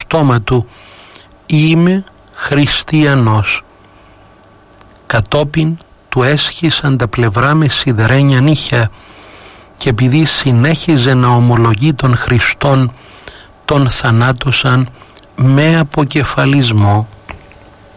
στόμα του «Είμαι χριστιανός». Κατόπιν του έσχισαν τα πλευρά με σιδερένια νύχια και επειδή συνέχιζε να ομολογεί τον Χριστόν, τον θανάτωσαν με αποκεφαλισμό.